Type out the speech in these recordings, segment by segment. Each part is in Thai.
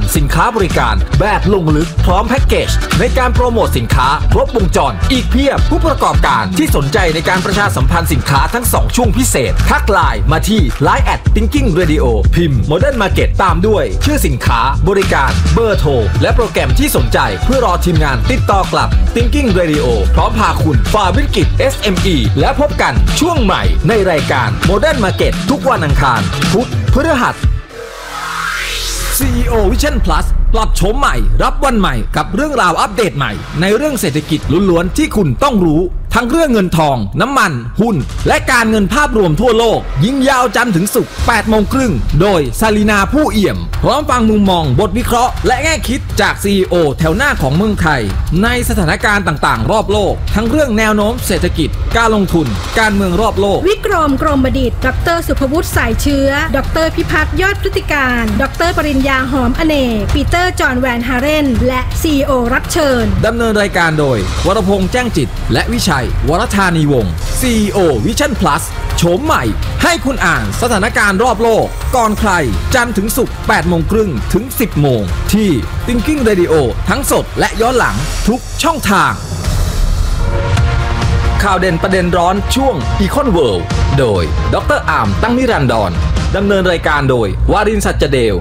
สินค้าบริการแบบลงลึกพร้อมแพ็กเกจในการโปรโมทสินค้าครบวงจรอีกเพียบผู้ประกอบการที่สนใจในการประชาสัมพันธ์สินค้าทั้ง2ช่วงพิเศษทักไลน์มาที่ Line @Thinking Radio พิมพ์ Modern Market ตามด้วยชื่อสินค้าบริการเบอร์โทรและโปรแกรมที่สนใจเพื่อรอทีมงานติดต่อกลับ Thinking Radio พร้อมพาคุณฝ่าวิกฤต SME และพบกันช่วงใหม่ในรายการ Modern Market ทุกวันอังคารพุธพฤหัส CEO Vision Plus ปรับโฉมใหม่รับวันใหม่กับเรื่องราวอัปเดตใหม่ในเรื่องเศรษฐกิจล้วนๆที่คุณต้องรู้ทั้งเรื่องเงินทองน้ำมันหุ้นและการเงินภาพรวมทั่วโลกยิ่งยาวจันทร์ถึงศุกร์ 8:30 น.โดยซาลีนาผู้เอี่ยมพร้อมฟังมุมมองบทวิเคราะห์และแง่คิดจาก CEO แถวหน้าของเมืองไทยในสถานการณ์ต่างๆรอบโลกทั้งเรื่องแนวโน้มเศรษฐกิจการลงทุนการเมืองรอบโลกวิกรมกรมดิษฐ์ดร.สุภวุฒิสายเชื้อดร.พิพัฒน์ยอดพฤติการดร.ปริญญาหอมอเนกปีเตอร์จอห์นแวนฮาเรนและ CEO รับเชิญดำเนินรายการโดยวรพงษ์แจ้งจิตและวิชัยวรธานีวงศ์ CEO Vision Plus โฉมใหม่ให้คุณอ่านสถานการณ์รอบโลกก่อนใครจันทร์ถึงศุกร์ 8:30 น.ถึง 10:00 น.ที่ Thinking Radio ทั้งสดและย้อนหลังทุกช่องทางข่าวเด่นประเด็นร้อนช่วง Econ World โดยดร.อามตั้งนิรันดรดำเนินรายการโดยวารินทร์ สัจเดล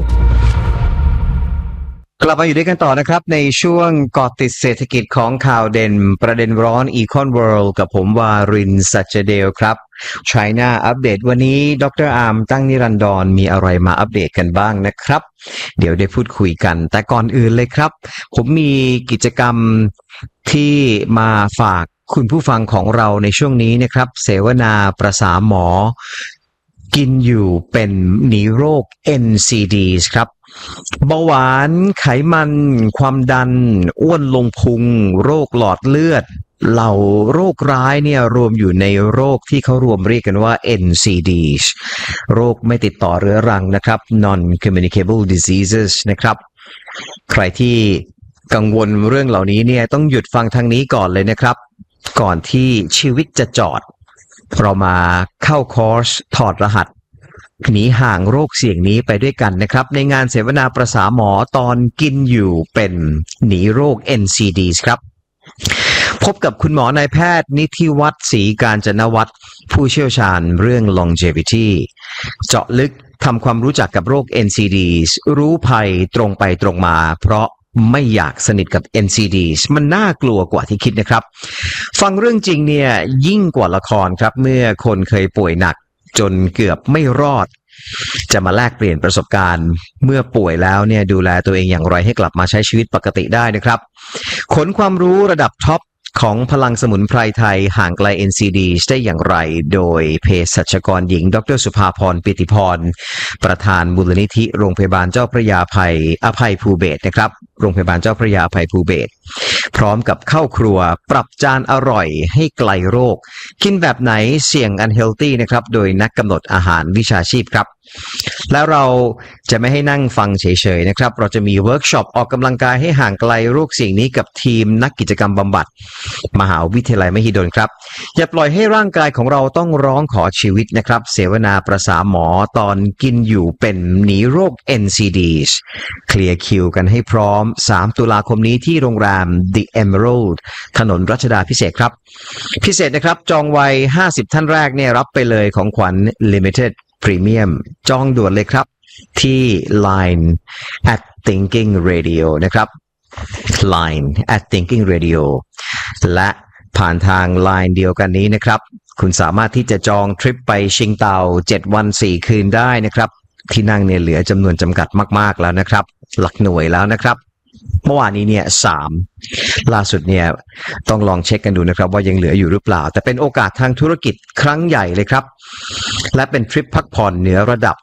กลับมาอยู่ด้วยกันต่อนะครับในช่วงเกาะติดเศรษฐกิจของข่าวเด่นประเด็นร้อน Econ World กับผมวารินทร์ สัจเดลครับ China อัปเดตวันนี้ดร.อามตั้งนิรันดรมีอะไรมาอัปเดตกันบ้างนะครับเดี๋ยวได้พูดคุยกันแต่ก่อนอื่นเลยครับผมมีกิจกรรมที่มาฝากคุณผู้ฟังของเราในช่วงนี้นะครับเสวนาประสาหมอกินอยู่เป็นหนีโรค NCDs ครับเบาหวานไขมันความดันอ้วนลงพุงโรคหลอดเลือดเหล่าโรคร้ายเนี่ยรวมอยู่ในโรคที่เขารวมเรียกกันว่า NCDs โรคไม่ติดต่อเรื้อรังนะครับ non-communicable diseases นะครับใครที่กังวลเรื่องเหล่านี้เนี่ยต้องหยุดฟังทางนี้ก่อนเลยนะครับก่อนที่ชีวิตจะจอดเรามาเข้าคอร์สถอดรหัสหนีห่างโรคเสี่ยงนี้ไปด้วยกันนะครับในงานเสวนาประสาหมอตอนกินอยู่เป็นหนีโรค NCDs ครับพบกับคุณหมอนายแพทย์นิธิวัฒน์ศรีกาญจนวัฒน์ผู้เชี่ยวชาญเรื่อง longevity เจาะลึกทำความรู้จักกับโรค NCDs รู้ภัยตรงไปตรงมาเพราะไม่อยากสนิทกับ NCDs มันน่ากลัวกว่าที่คิดนะครับฟังเรื่องจริงเนี่ยยิ่งกว่าละครครับเมื่อคนเคยป่วยหนักจนเกือบไม่รอดจะมาแลกเปลี่ยนประสบการณ์เมื่อป่วยแล้วเนี่ยดูแลตัวเองอย่างไรให้กลับมาใช้ชีวิตปกติได้นะครับขนความรู้ระดับท็อปของพลังสมุนไพรไทยห่างไกล NCDs ได้อย่างไรโดยเภสัชกรหญิงดร.สุภาพรปิติพรประธานมูลนิธิโรงพยาบาลเจ้าพระยาอภัยภูเบศรนะครับโรงพยาบาลเจ้าพระยาอภัยภูเบศรพร้อมกับเข้าครัวปรับจานอร่อยให้ไกลโรคกินแบบไหนเสี่ยงอันเฮลตี้นะครับโดยนักกำหนดอาหารวิชาชีพครับแล้วเราจะไม่ให้นั่งฟังเฉยๆนะครับเราจะมีเวิร์กช็อปออกกำลังกายให้ห่างไกลโรคเสี่ยงนี้กับทีมนักกิจกรรมบำบัดมหาวิทยาลัยมหิดลครับอย่าปล่อยให้ร่างกายของเราต้องร้องขอชีวิตนะครับเสวนาประสาหมอตอนกินอยู่เป็นหนีโรค NCDs เคลียร์คิวกันให้พร้อม3 ตุลาคมนี้ที่โรงแรม The Emerald ถนนรัชดาภิเษกครับพิเศษนะครับจองไว้50ท่านแรกเนี่ยรับไปเลยของขวัญ Limited Premium จองด่วนเลยครับที่ Line @Thinking Radio นะครับ Line @Thinking Radio และผ่านทาง Line เดียวกันนี้นะครับคุณสามารถที่จะจองทริปไปชิงเต่า7 วัน 4 คืนได้นะครับที่นั่งเนี่ยเหลือจำนวนจำกัดมากๆแล้วนะครับหลักหน่วยแล้วนะครับเมื่อวานนี้เนี่ย3ล่าสุดเนี่ยต้องลองเช็คกันดูนะครับว่ายังเหลืออยู่หรือเปล่าแต่เป็นโอกาสทางธุรกิจครั้งใหญ่เลยครับและเป็นทริปพักผ่อนเหนือระดับ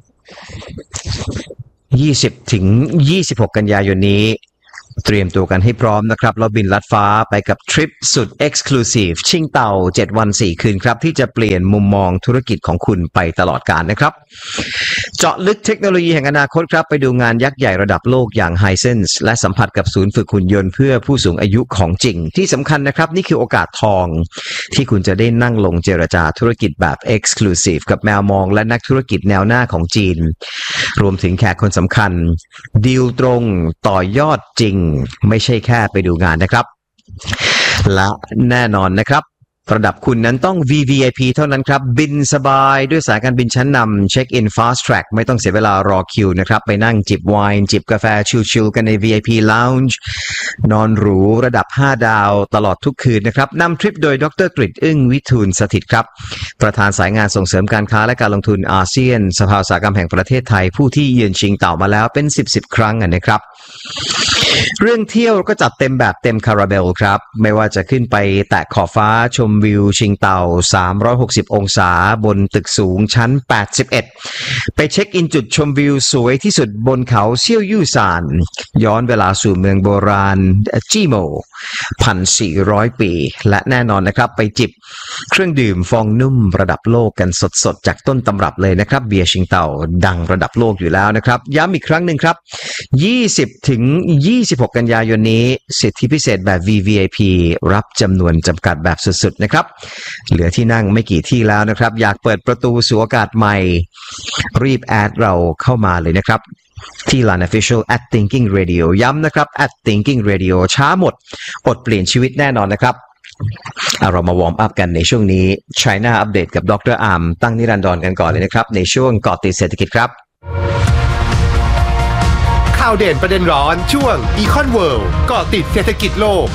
20 ถึง 26 กันยายนนี้เตรียมตัวกันให้พร้อมนะครับแล้วบินลัดฟ้าไปกับทริปสุด Exclusive ชิงเต่า7 วัน 4 คืนครับที่จะเปลี่ยนมุมมองธุรกิจของคุณไปตลอดกาลนะครับเจาะลึกเทคโนโลยีแห่งอนาคตครับไปดูงานยักษ์ใหญ่ระดับโลกอย่าง Hisense และสัมผัสกับศูนย์ฝึกหุ่นยนต์เพื่อผู้สูงอายุของจริงที่สำคัญนะครับนี่คือโอกาสทองที่คุณจะได้นั่งลงเจรจาธุรกิจแบบ Exclusive กับแมวมองและนักธุรกิจแนวหน้าของจีนรวมถึงแขกคนสำคัญดีลตรงต่อยอดจริงไม่ใช่แค่ไปดูงานนะครับและแน่นอนนะครับระดับคุณนั้นต้อง VVIP เท่านั้นครับบินสบายด้วยสายการบินชั้นนำเช็คอิน Fast Track ไม่ต้องเสียเวลารอคิวนะครับไปนั่งจิบไวน์จิบกาแฟชิลๆกันใน VIP Lounge นอนหรูระดับ5ดาวตลอดทุกคืนนะครับนำทริปโดยดร.กฤษอึ้งวิทูลสถิตครับประธานสายงานส่งเสริมการค้าและการลงทุนอาเซียนสภาอุตสาหกรรมแห่งประเทศไทยผู้ที่เยือนชิงเต่ามาแล้วเป็น10ครั้งนะครับเรื่องเที่ยวก็จัดเต็มแบบเต็มคาราเบลครับไม่ว่าจะขึ้นไปแตะขอบฟ้าชมวิวชิงเต่า360องศาบนตึกสูงชั้น81ไปเช็คอินจุดชมวิวสวยที่สุดบนเขาเซี่ยวยู่ซานย้อนเวลาสู่เมืองโบราณจีโม 1,400 ปีและแน่นอนนะครับไปจิบเครื่องดื่มฟองนุ่มระดับโลกกันสดๆจากต้นตำรับเลยนะครับเบียร์ชิงเต่าดังระดับโลกอยู่แล้วนะครับย้ำอีกครั้งหนึ่งครับ20ถึง26กันยายนนี้สิทธิพิเศษแบบ VVIP รับจำนวนจำกัดแบบสุดๆนะครับเหลือที่นั่งไม่กี่ที่แล้วนะครับอยากเปิดประตูสู่โอกาสใหม่รีบแอดเราเข้ามาเลยนะครับที่ Line Official @Thinking Radio ย้ำนะครับ @Thinking Radio ช้าหมดอดเปลี่ยนชีวิตแน่นอนนะครับเรามาวอร์มอัพกันในช่วงนี้ China Update กับดร.อาร์มตั้งนิรันดรกันก่อนเลยนะครับในช่วงเกาะติดเศรษฐกิจครับข่าวเด่นประเด็นร้อนช่วง Econ World เกาะติดเศรษฐกิจโลก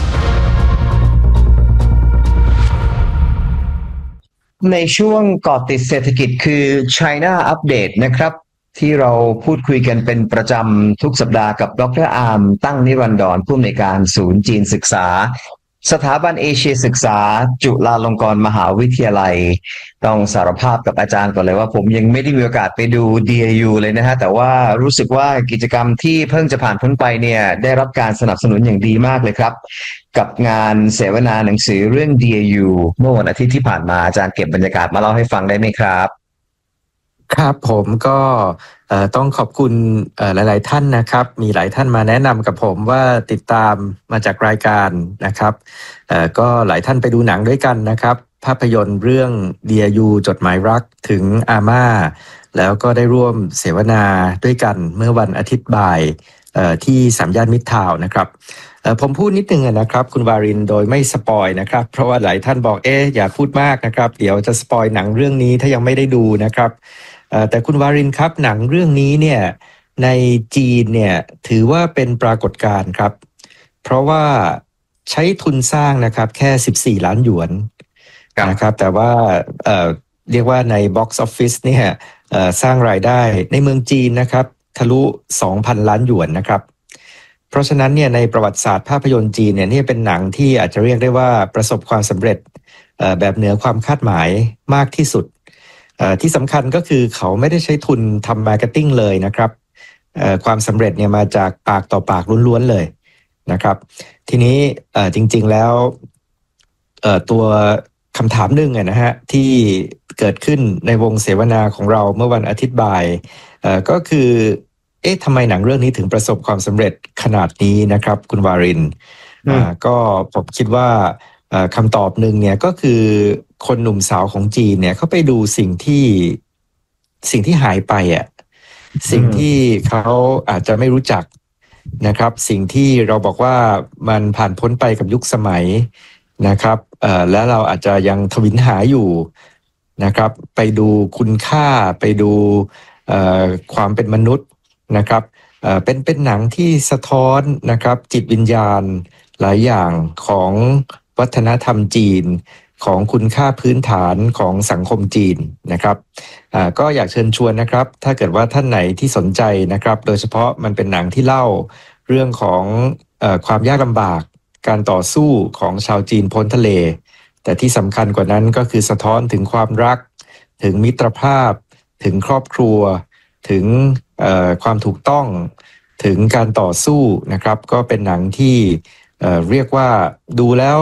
ในช่วงเกาะติดเศรษฐกิจคือ China Update นะครับที่เราพูดคุยกันเป็นประจำทุกสัปดาห์กับดร.อาร์มตั้งนิรันดรผู้อำนวยการศูนย์จีนศึกษาสถาบันเอเชียศึกษาจุฬาลงกรณ์มหาวิทยาลัยต้องสารภาพกับอาจารย์ก่อนเลยว่าผมยังไม่ได้มีโอกาสไปดู DAU เลยนะฮะแต่ว่ารู้สึกว่ากิจกรรมที่เพิ่งจะผ่านพ้นไปเนี่ยได้รับการสนับสนุนอย่างดีมากเลยครับกับงานเสวนาหนังสือเรื่อง DAU เมื่อวันอาทิตย์ที่ผ่านมาอาจารย์เก็บบรรยากาศมาเล่าให้ฟังได้ไหมครับครับผมก็ต้องขอบคุณหลายๆท่านนะครับมีหลายท่านมาแนะนำกับผมว่าติดตามมาจากรายการนะครับก็หลายท่านไปดูหนังด้วยกันนะครับภาพยนตร์เรื่อง DAU จดหมายรักถึงอาม่าแล้วก็ได้ร่วมเสวนาด้วยกันเมื่อวันอาทิตย์บ่ายที่3 ย่านมิตรทาวน์นะครับผมพูดนิดนึงนะครับคุณวารินโดยไม่สปอยนะครับเพราะว่าหลายท่านบอกอย่าพูดมากนะครับเดี๋ยวจะสปอยหนังเรื่องนี้ถ้ายังไม่ได้ดูนะครับแต่คุณวารินครับหนังเรื่องนี้เนี่ยในจีนเนี่ยถือว่าเป็นปรากฏการณ์ครับเพราะว่าใช้ทุนสร้างนะครับแค่14 ล้านหยวนนะครับแต่ว่าเรียกว่าใน Box Office เนี่ยสร้างรายได้ในเมืองจีนนะครับทะลุ 2,000 ล้านหยวนนะครับเพราะฉะนั้นเนี่ยในประวัติศาสตร์ภาพยนตร์จีนเนี่ยนี่เป็นหนังที่อาจจะเรียกได้ว่าประสบความสำเร็จแบบเหนือความคาดหมายมากที่สุดที่สำคัญก็คือเขาไม่ได้ใช้ทุนทำมาร์เก็ตติ้งเลยนะครับความสำเร็จเนี่ยมาจากปากต่อปากล้วนๆเลยนะครับทีนี้จริงๆแล้วตัวคำถามหนึ่งนะฮะที่เกิดขึ้นในวงเสวนาของเราเมื่อวันอาทิตย์บ่ายก็คือทำไมหนังเรื่องนี้ถึงประสบความสำเร็จขนาดนี้นะครับคุณวารินก็ผมคิดว่าคำตอบหนึ่งเนี่ยก็คือคนหนุ่มสาวของจีนเนี่ยเขาไปดูสิ่งที่หายไปสิ่งที่เขาอาจจะไม่รู้จักนะครับสิ่งที่เราบอกว่ามันผ่านพ้นไปกับยุคสมัยนะครับและเราอาจจะยังทวินหาอยู่นะครับไปดูคุณค่าไปดูความเป็นมนุษย์นะครับเป็นหนังที่สะท้อนนะครับจิตวิญญาณหลายอย่างของวัฒนธรรมจีนของคุณค่าพื้นฐานของสังคมจีนนะครับก็อยากเชิญชวนนะครับถ้าเกิดว่าท่านไหนที่สนใจนะครับโดยเฉพาะมันเป็นหนังที่เล่าเรื่องของความยากลำบากการต่อสู้ของชาวจีนพ้นทะเลแต่ที่สำคัญกว่านั้นก็คือสะท้อนถึงความรักถึงมิตรภาพถึงครอบครัวถึงความถูกต้องถึงการต่อสู้นะครับก็เป็นหนังที่เรียกว่าดูแล้ว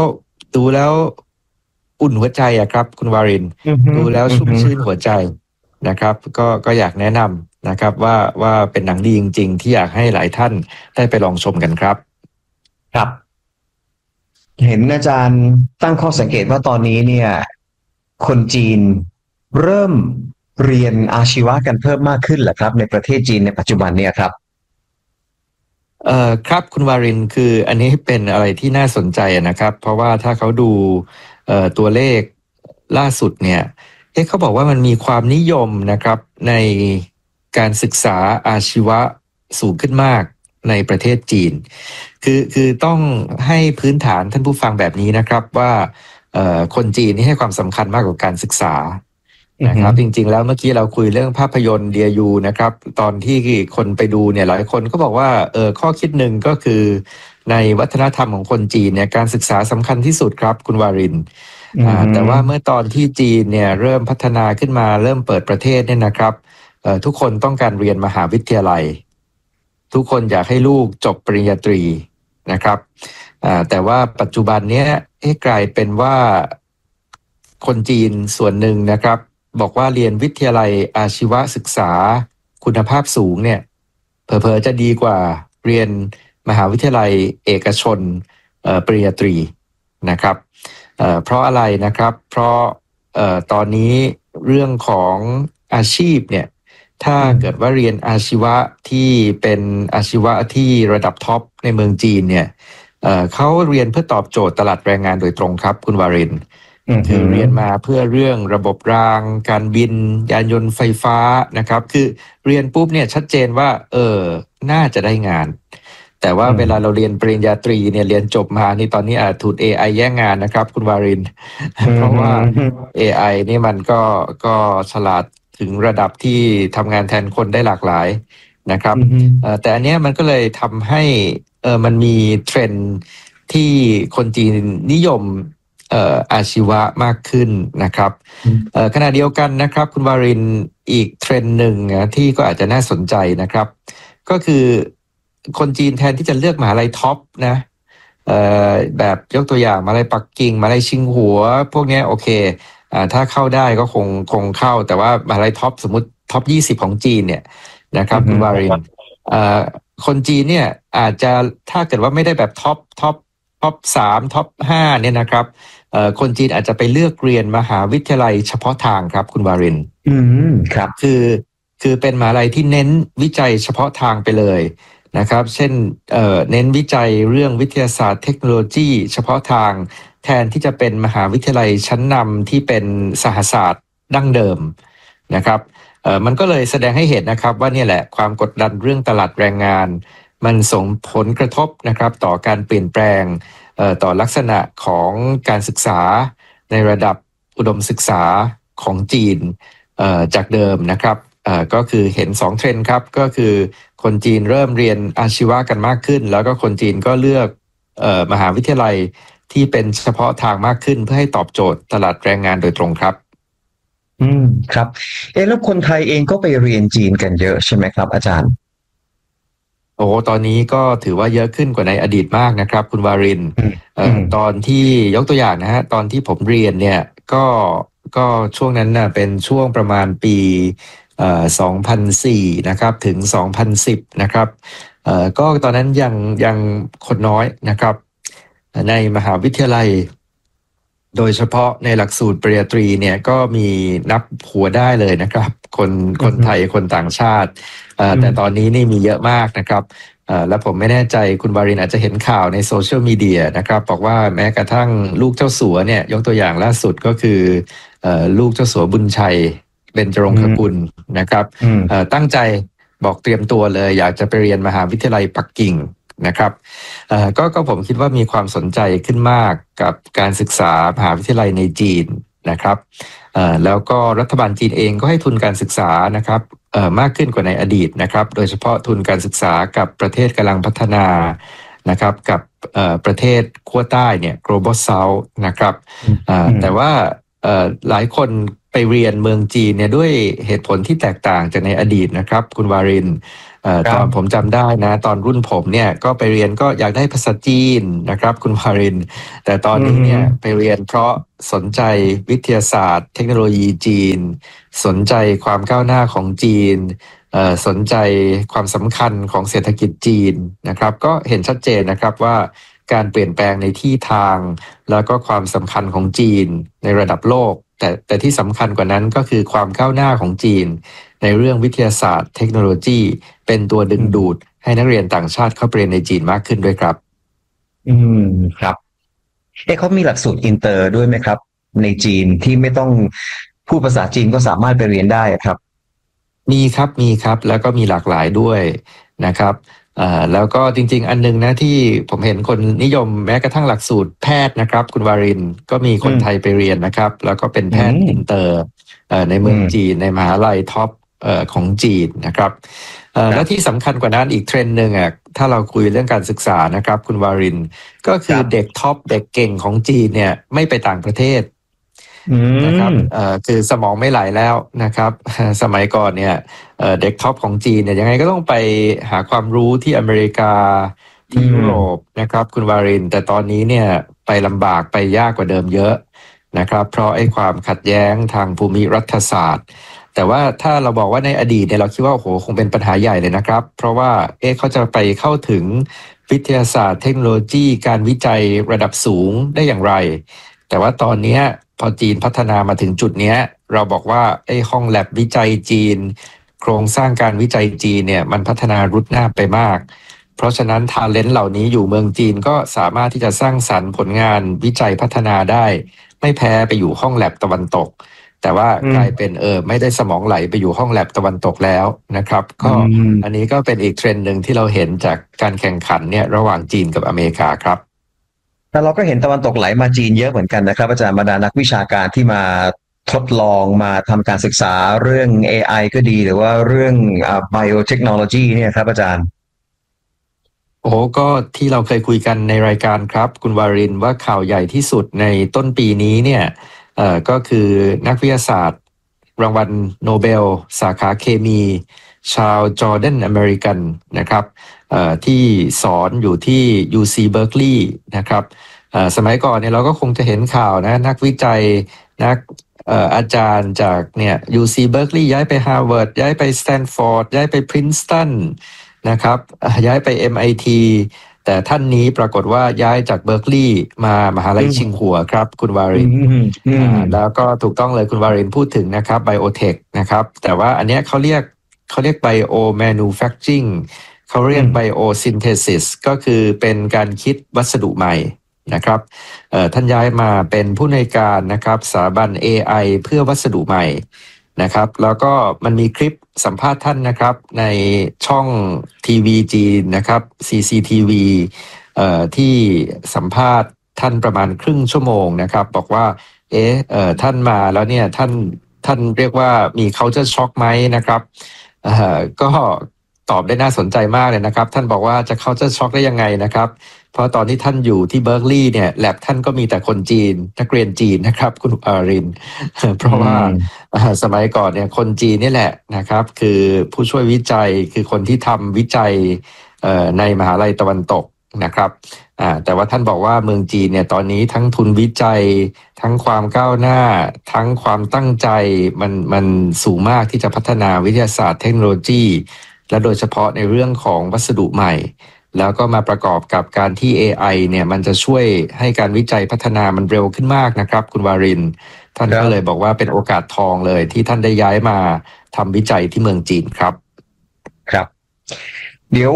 อุ่นหัวใจครับคุณวารินดูแล้วชุ่มชื่นหัวใจนะครับก็อยากแนะนนะครับว่าเป็นหนังดีจริงๆที่อยากให้หลายท่านได้ไปลองชมกันครับครับ เห็นอาจารย์ตั้งข้อสังเกตว่าตอนนี้เนี่ยคนจีนเริ่มเรียนอาชีวะกันเพิ่มมากขึ้นเหรอครับในประเทศจีนในปัจจุบันเนี่ยครับครับคุณวารินคืออันนี้เป็นอะไรที่น่าสนใจนะครับเพราะว่าถ้าเขาดูตัวเลขล่าสุดเนี่ยเขาบอกว่ามันมีความนิยมนะครับในการศึกษาอาชีวะสูงขึ้นมากในประเทศจีนคือต้องให้พื้นฐานท่านผู้ฟังแบบนี้นะครับว่าคนจีนนี่ให้ความสำคัญมากกว่าการศึกษานะครับจริงๆแล้วเมื่อกี้เราคุยเรื่องภาพยนตร์เดียยูนะครับตอนที่คนไปดูเนี่ยหลายคนก็บอกว่าข้อคิดหนึ่งก็คือในวัฒนธรรมของคนจีนเนี่ยการศึกษาสำคัญที่สุดครับคุณวารินแต่ว่าเมื่อตอนที่จีนเนี่ยเริ่มพัฒนาขึ้นมาเริ่มเปิดประเทศเนี่ยนะครับทุกคนต้องการเรียนมหาวิทยาลัยทุกคนอยากให้ลูกจบปริญญาตรีนะครับแต่ว่าปัจจุบันเนี้ยกลายเป็นว่าคนจีนส่วนหนึ่งนะครับบอกว่าเรียนวิทยาลัยอาชีวศึกษาคุณภาพสูงเนี่ยเผลอๆจะดีกว่าเรียนมหาวิทยาลัยเอกชนปริญญาตรีนะครับเพราะอะไรนะครับเพราะตอนนี้เรื่องของอาชีพเนี่ยถ้าเกิดว่าเรียนอาชีวะที่เป็นอาชีวะที่ระดับท็อปในเมืองจีนเนี่ยเขาเรียนเพื่อตอบโจทย์ตลาดแรงงานโดยตรงครับคุณวารินคือเรียนมาเพื่อเรื่องระบบรางการบินยานยนต์ไฟฟ้านะครับคือเรียนปุ๊บเนี่ยชัดเจนว่าน่าจะได้งานแต่ว่าเวลาเราเรียนปริญญาตรีเนี่ยเรียนจบมานี่ตอนนี้อาจถูก AI แย่งงานนะครับคุณวารินเพราะว่า AI นี่มันก็ฉลาดถึงระดับที่ทำงานแทนคนได้หลากหลายนะครับแต่อันเนี้ยมันก็เลยทำให้มันมีเทรนด์ที่คนจีนนิยมอาชีวะมากขึ้นนะครับขณะเดียวกันนะครับคุณวารินอีกเทรนด์หนึ่งที่ก็อาจจะน่าสนใจนะครับก็คือคนจีนแทนที่จะเลือกมหาลัยท็อปนะแบบยกตัวอย่างมหาลัยปักกิ่งมหาลัยชิงหัวพวกนี้โอเคถ้าเข้าได้ก็คงเข้าแต่ว่ามหาลัยท็อปสมมติท็อป20ของจีนเนี่ยนะครับคุณวารินคนจีนเนี่ยอาจจะถ้าเกิดว่าไม่ได้แบบท็อป3ท็อป5เนี่ยนะครับคนจีนอาจจะไปเลือกเรียนมหาวิทยาลัยเฉพาะทางครับคุณวารินครับคือเป็นมหาลัยที่เน้นวิจัยเฉพาะทางไปเลยนะครับเช่นเน้นวิจัยเรื่องวิทยาศาสตร์เทคโนโลยีเฉพาะทางแทนที่จะเป็นมหาวิทยาลัยชั้นนำที่เป็นสหศาสตร์ดั้งเดิมนะครับมันก็เลยแสดงให้เห็นนะครับว่านี่แหละความกดดันเรื่องตลาดแรงงานมันส่งผลกระทบนะครับต่อการเปลี่ยนแปลงต่อลักษณะของการศึกษาในระดับอุดมศึกษาของจีนจากเดิมนะครับก็คือเห็น2เทรนด์ครับก็คือคนจีนเริ่มเรียนอาชีวะกันมากขึ้นแล้วก็คนจีนก็เลือกมหาวิทยาลัยที่เป็นเฉพาะทางมากขึ้นเพื่อให้ตอบโจทย์ตลาดแรงงานโดยตรงครับครับแล้วคนไทยเองก็ไปเรียนจีนกันเยอะใช่ไหมครับอาจารย์ตอนนี้ก็ถือว่าเยอะขึ้นกว่าในอดีตมากนะครับคุณวารินตอนที่ยกตัวอย่างนะฮะตอนที่ผมเรียนเนี่ยก็ช่วงนั้นนะเป็นช่วงประมาณปี2004นะครับถึง2010นะครับก็ตอนนั้นยังคนน้อยนะครับในมหาวิทยาลัยโดยเฉพาะในหลักสูตรปริญญาตรีเนี่ยก็มีนับหัวได้เลยนะครับคนไทยคนต่างชาติแต่ตอนนี้นี่มีเยอะมากนะครับแล้วผมไม่แน่ใจคุณวารินอาจจะเห็นข่าวในโซเชียลมีเดียนะครับบอกว่าแม้กระทั่งลูกเจ้าสัวเนี่ยยกตัวอย่างล่าสุดก็คือลูกเจ้าสัวบุญชัยเบญจรงคกุลนะครับตั้งใจบอกเตรียมตัวเลยอยากจะไปเรียนมหาวิทยาลัยปักกิ่งนะครับก็ผมคิดว่ามีความสนใจขึ้นมากกับการศึกษามหาวิทยาลัยในจีนนะครับแล้วก็รัฐบาลจีนเองก็ให้ทุนการศึกษานะครับมากขึ้นกว่าในอดีตนะครับโดยเฉพาะทุนการศึกษากับประเทศกำลังพัฒนานะครับกับประเทศขั้วใต้เนี่ย Global South นะครับแต่ว่าหลายคนไปเรียนเมืองจีนเนี่ยด้วยเหตุผลที่แตกต่างจากในอดีตนะครับคุณวารินตอนผมจำได้นะตอนรุ่นผมเนี่ยก็ไปเรียนก็อยากได้ภาษาจีนนะครับคุณวารินแต่ตอนนี้เนี่ยไปเรียนเพราะสนใจวิทยาศาสตร์เทคโนโลยีจีนสนใจความก้าวหน้าของจีนสนใจความสำคัญของเศรษฐกิจจีนนะครับก็เห็นชัดเจนนะครับว่าการเปลี่ยนแปลงในที่ทางแล้วก็ความสำคัญของจีนในระดับโลกแต่ที่สำคัญกว่านั้นก็คือความก้าวหน้าของจีนในเรื่องวิทยาศาสตร์เทคโนโลยีเป็นตัวดึงดูดให้นักเรียนต่างชาติเข้าไปเรียนในจีนมากขึ้นด้วยครับครับเขามีหลักสูตรอินเตอร์ด้วยไหมครับในจีนที่ไม่ต้องพูดภาษาจีนก็สามารถไปเรียนได้ครับมีครับแล้วก็มีหลากหลายด้วยนะครับแล้วก็จริงๆอันนึงนะที่ผมเห็นคนนิยมแม้กระทั่งหลักสูตรแพทย์นะครับคุณวารินก็มีคนไทยไปเรียนนะครับแล้วก็เป็นแพทย์อินเตอร์ในเมืองจีนในมหาลัยท็อปของจีนนะครับและที่สำคัญกว่านั้นอีกเทรนด์หนึ่งถ้าเราคุยเรื่องการศึกษานะครับคุณวารินก็คือเด็กท็อปเด็กเก่งของจีนเนี่ยไม่ไปต่างประเทศนะครับคือสมองไม่ไหลแล้วนะครับสมัยก่อนเนี่ยเด็กท็อปของจีนเนี่ยยังไงก็ต้องไปหาความรู้ที่อเมริกาที่ยุโรปนะครับคุณวารินแต่ตอนนี้เนี่ยไปลำบากไปยากกว่าเดิมเยอะนะครับเพราะไอ้ความขัดแย้งทางภูมิรัฐศาสตร์แต่ว่าถ้าเราบอกว่าในอดีตเนี่ยเราคิดว่าโอ้โหคงเป็นปัญหาใหญ่เลยนะครับเพราะว่าเขาจะไปเข้าถึงวิทยาศาสตร์เทคโนโลยีการวิจัยระดับสูงได้อย่างไรแต่ว่าตอนนี้พอจีนพัฒนามาถึงจุดนี้เราบอกว่าห้องแลบวิจัยจีนโครงสร้างการวิจัยจีนเนี่ยมันพัฒนารุดหน้าไปมากเพราะฉะนั้นทาเลนต์เหล่านี้อยู่เมืองจีนก็สามารถที่จะสร้างสรรค์ผลงานวิจัยพัฒนาได้ไม่แพ้ไปอยู่ห้องแลบตะวันตกแต่ว่ากลายเป็นไม่ได้สมองไหลไปอยู่ห้องแลบตะวันตกแล้วนะครับก็อันนี้ก็เป็นอีกเทรนด์หนึ่งที่เราเห็นจากการแข่งขันเนี่ยระหว่างจีนกับอเมริกาครับแต่เราก็เห็นตะวันตกไหลมาจีนเยอะเหมือนกันนะครับอาจารย์บรรดานักวิชาการที่มาทดลองมาทำการศึกษาเรื่อง AI ก็ดีหรือว่าเรื่องbiotechnology เนี่ยครับอาจารย์โอ้ก็ที่เราเคยคุยกันในรายการครับคุณวารินว่าข่าวใหญ่ที่สุดในต้นปีนี้เนี่ยก็คือนักวิทยาศาสตร์รางวัลโนเบลสาขาเคมีชาวจอร์แดนอเมริกันนะครับที่สอนอยู่ที่ UC Berkeley นะครับสมัยก่อนเนี่ยเราก็คงจะเห็นข่าวนะนักวิจัยนักอาจารย์จากเนี่ย UC Berkeley ย้ายไป Harvard ย้ายไป Stanford ย้ายไป Princeton นะครับย้ายไป MIT แต่ท่านนี้ปรากฏว่าย้ายจากเบอร์กลีย์มามหาลัยชิงหัวครับคุณวารินแล้วก็ถูกต้องเลยคุณวารินพูดถึงนะครับไบโอเทคนะครับแต่ว่าอันเนี้ยเขาเรียกไบโอแมนูแฟคเจอริงเขาเรียกไบโอซินเทซิสก็คือเป็นการคิดวัสดุใหม่นะครับท่านย้ายมาเป็นผู้ในวยการนะครับสถาบัน AI เพื่อวัสดุใหม่นะครับแล้วก็มันมีคลิปสัมภาษณ์ท่านนะครับในช่องทีวีจีนนะครับ CCTV ที่สัมภาษณ์ท่านประมาณครึ่งชั่วโมงนะครับบอกว่าท่านมาแล้วเนี่ยท่านเรียกว่ามี culture shock ไหมนะครับก็ตอบได้น่าสนใจมากเลยนะครับท่านบอกว่าจะ culture shock ได้ยังไงนะครับเพราะตอนที่ท่านอยู่ที่เบิร์กลีย์เนี่ยแลบท่านก็มีแต่คนจีนนักเรียนจีนนะครับคุณอารินเพราะว่าสมัยก่อนเนี่ยคนจีนนี่แหละนะครับคือผู้ช่วยวิจัยคือคนที่ทำวิจัยในมหาลัยตะวันตกนะครับแต่ว่าท่านบอกว่าเมืองจีนเนี่ยตอนนี้ทั้งทุนวิจัยทั้งความก้าวหน้าทั้งความตั้งใจมันสูงมากที่จะพัฒนาวิทยาศาสตร์เทคโนโลยีและโดยเฉพาะในเรื่องของวัสดุใหม่แล้วก็มาประกอบกับการที่ AI เนี่ยมันจะช่วยให้การวิจัยพัฒนามันเร็วขึ้นมากนะครับคุณวารินท่านก็เลยบอกว่าเป็นโอกาสทองเลยที่ท่านได้ย้ายมาทำวิจัยที่เมืองจีนครับครับเดี๋ยว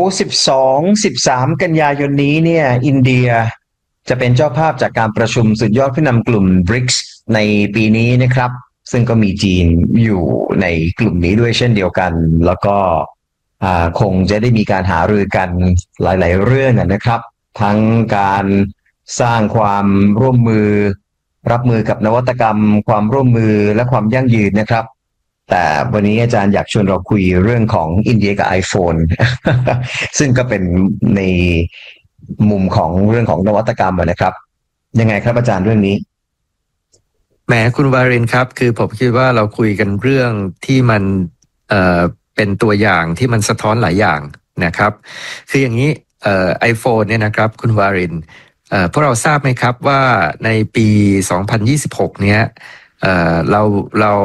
12-13 กันยายนนี้เนี่ยอินเดียจะเป็นเจ้าภาพจากการประชุมสุดยอดผู้นำกลุ่ม BRICS ในปีนี้นะครับซึ่งก็มีจีนอยู่ในกลุ่มนี้ด้วยเช่นเดียวกันแล้วก็คงจะได้มีการหารือกันหลายๆเรื่องนะครับทั้งการสร้างความร่วมมือรับมือกับนวัตกรรมความร่วมมือและความยั่งยืนนะครับแต่วันนี้อาจารย์อยากชวนเราคุยเรื่องของอินเดียกับ iPhone ซึ่งก็เป็นในมุมของเรื่องของนวัตกรรมนะครับยังไงครับอาจารย์เรื่องนี้แหมคุณวารินครับคือผมคิดว่าเราคุยกันเรื่องที่มันเป็นตัวอย่างที่มันสะท้อนหลายอย่างนะครับคืออย่างนี้iPhone เนี่ยนะครับคุณวารินพวกเราทราบไหมครับว่าในปี 2026 เนี้ยเรา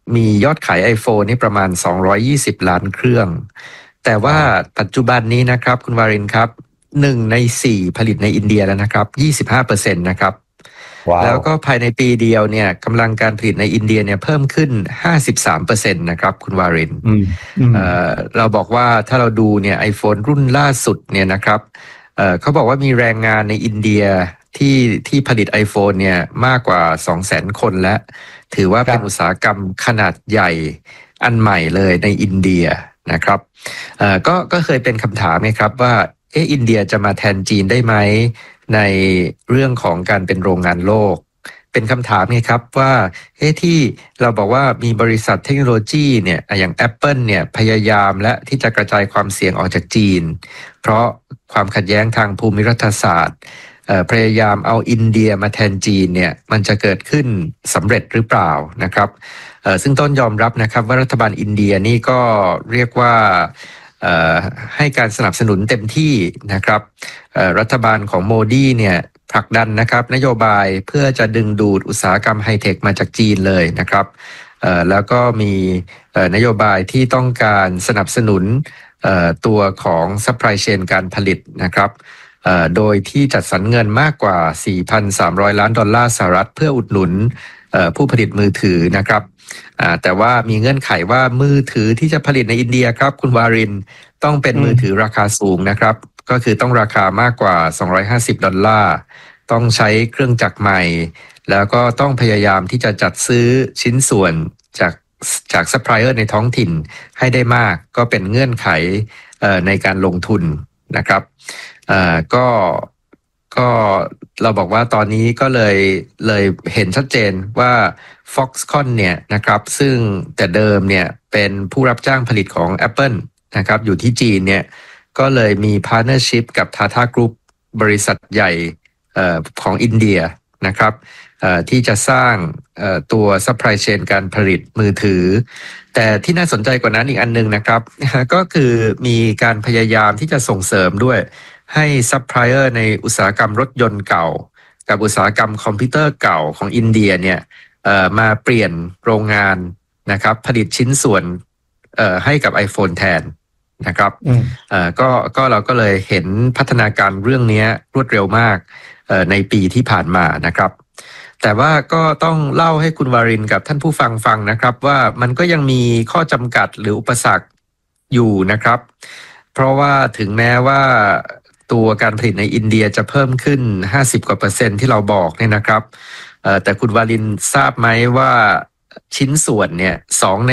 มียอดขาย iPhone นี่ประมาณ220ล้านเครื่องแต่ว่าปัจจุบันนี้นะครับคุณวารินครับ1 ใน 4ผลิตในอินเดียแล้วนะครับ 25% นะครับแล้วก็ภายในปีเดียวเนี่ยกำลังการผลิตในอินเดียเนี่ยเพิ่มขึ้น 53% นะครับคุณวารินเราบอกว่าถ้าเราดูเนี่ย iPhone รุ่นล่าสุดเนี่ยนะครับเขาบอกว่ามีแรงงานในอินเดียที่ผลิต iPhone เนี่ยมากกว่า 200,000 คนและถือว่าเป็นอุตสาหกรรมขนาดใหญ่อันใหม่เลยในอินเดียนะครับก็เคยเป็นคำถามไหมครับว่าอินเดียจะมาแทนจีนได้ไหมในเรื่องของการเป็นโรงงานโลกเป็นคำถามไงครับว่าที่เราบอกว่ามีบริษัทเทคโนโลยีเนี่ยอย่าง Apple เนี่ยพยายามและที่จะกระจายความเสี่ยงออกจากจีนเพราะความขัดแย้งทางภูมิรัฐศาสตร์พยายามเอาอินเดียมาแทนจีนเนี่ยมันจะเกิดขึ้นสำเร็จหรือเปล่านะครับซึ่งต้นยอมรับนะครับว่ารัฐบาลอินเดียนี่ก็เรียกว่าให้การสนับสนุนเต็มที่นะครับรัฐบาลของโมดีเนี่ยผลักดันนะครับนโยบายเพื่อจะดึงดูดอุตสาหกรรมไฮเทคมาจากจีนเลยนะครับแล้วก็มีนโยบายที่ต้องการสนับสนุนตัวของ supply chain การผลิตนะครับโดยที่จัดสรรเงินมากกว่า 4,300 ล้านดอลลาร์สหรัฐเพื่ออุดหนุนผู้ผลิตมือถือนะครับแต่ว่ามีเงื่อนไขว่ามือถือที่จะผลิตในอินเดียครับคุณวารินต้องเป็นมือถือราคาสูงนะครับก็คือต้องราคามากกว่า250 ดอลลาร์ต้องใช้เครื่องจักรใหม่แล้วก็ต้องพยายามที่จะจัดซื้อชิ้นส่วนจากซัพพลายเออร์ในท้องถิ่นให้ได้มากก็เป็นเงื่อนไขในการลงทุนนะครับก็เราบอกว่าตอนนี้ก็เลยเห็นชัดเจนว่า Foxconn เนี่ยนะครับซึ่งแต่เดิมเนี่ยเป็นผู้รับจ้างผลิตของ Apple นะครับอยู่ที่จีนเนี่ยก็เลยมี partnership กับ Tata Group บริษัทใหญ่ของอินเดียนะครับที่จะสร้างตัว supply chain การผลิตมือถือแต่ที่น่าสนใจกว่านั้นอีกอันนึงนะครับก็คือมีการพยายามที่จะส่งเสริมด้วยให้ซัพพลายเออร์ในอุตสาหกรรมรถยนต์เก่ากับอุตสาหกรรมคอมพิวเตอร์เก่าของอินเดียเนี่ยมาเปลี่ยนโรงงานนะครับผลิตชิ้นส่วนให้กับ iPhone แทนนะครับก็เราก็เลยเห็นพัฒนาการเรื่องนี้รวดเร็วมากในปีที่ผ่านมานะครับแต่ว่าก็ต้องเล่าให้คุณวารินกับท่านผู้ฟังนะครับว่ามันก็ยังมีข้อจำกัดหรืออุปสรรคอยู่นะครับเพราะว่าถึงแม้ว่าตัวการผลิตในอินเดียจะเพิ่มขึ้น50%กว่าที่เราบอกเนี่ยนะครับแต่คุณวารินทราบไหมว่าชิ้นส่วนเนี่ย2 ใน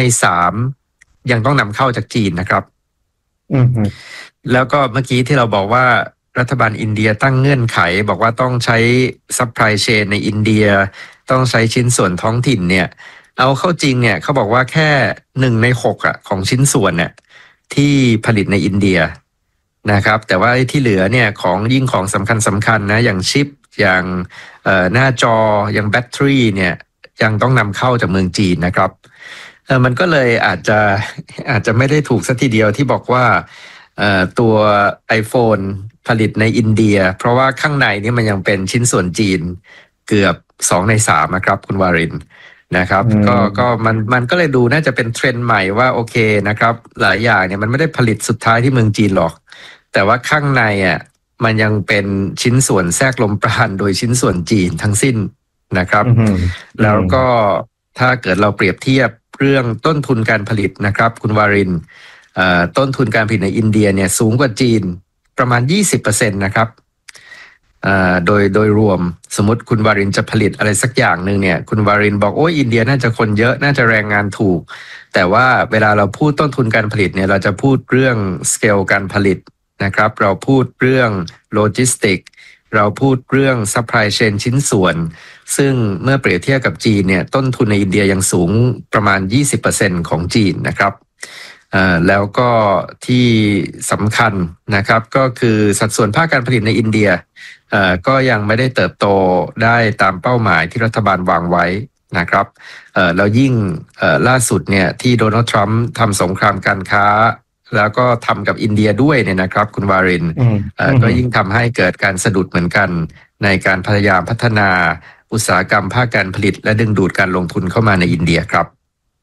3ยังต้องนำเข้าจากจีนนะครับแล้วก็เมื่อกี้ที่เราบอกว่ารัฐบาลอินเดียตั้งเงื่อนไขบอกว่าต้องใช้ supply chain ในอินเดียต้องใช้ชิ้นส่วนท้องถิ่นเนี่ยเอาเข้าจริงเนี่ยเขาบอกว่าแค่1 ใน 6ของชิ้นส่วนเนี่ยที่ผลิตในอินเดียนะครับแต่ว่าที่เหลือเนี่ยของสำคัญนะอย่างชิปอย่างหน้าจออย่างแบตเตอรี่เนี่ยยังต้องนำเข้าจากเมืองจีนนะครับมันก็เลยอาจจะไม่ได้ถูกสัทีเดียวที่บอกว่าตัว iPhone ผลิตในอินเดียเพราะว่าข้างในนี่มันยังเป็นชิ้นส่วนจีนเกือบ2 ใน 3นะครับคุณวารินนะครับก็มันก็เลยดูน่าจะเป็นเทรนด์ใหม่ว่าโอเคนะครับหลายอย่างเนี่ยมันไม่ได้ผลิตสุดท้ายที่เมืองจีนหรอกแต่ว่าข้างในมันยังเป็นชิ้นส่วนแทรกลมปราณโดยชิ้นส่วนจีนทั้งสิ้นนะครับแล้วก็ถ้าเกิดเราเปรียบเทียบเรื่องต้นทุนการผลิตนะครับคุณวารินต้นทุนการผลิตในอินเดียเนี่ยสูงกว่าจีนประมาณ 20% นะครับโดยรวมสมมติคุณวารินจะผลิตอะไรสักอย่างหนึ่งเนี่ยคุณวารินบอกโอ้ยอินเดียน่าจะคนเยอะน่าจะแรงงานถูกแต่ว่าเวลาเราพูดต้นทุนการผลิตเนี่ยเราจะพูดเรื่องสเกลการผลิตนะครับเราพูดเรื่องโลจิสติกเราพูดเรื่องซัพพลายเชนชิ้นส่วนซึ่งเมื่อเปรียบเทียบกับจีนเนี่ยต้นทุนในอินเดียยังสูงประมาณ 20% ของจีนนะครับแล้วก็ที่สำคัญนะครับก็คือสัดส่วนภาคการผลิตในอินเดียก็ยังไม่ได้เติบโตได้ตามเป้าหมายที่รัฐบาลวางไว้นะครับแล้วยิ่งล่าสุดเนี่ยที่โดนัลด์ทรัมป์ทำสงครามการค้าแล้วก็ทำกับอินเดียด้วยเนี่ยนะครับคุณวารินก็ยิ่งทำให้เกิดการสะดุดเหมือนกันในการพยายามพัฒนาอุตสาหกรรมภาคการผลิตและดึงดูดการลงทุนเข้ามาในอินเดียครับ